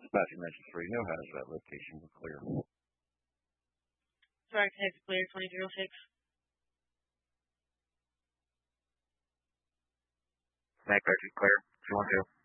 Dispatch Message 3, no hazard at location, we're clear. Sorry, connect clear 2006. Mac Archie clear, 212.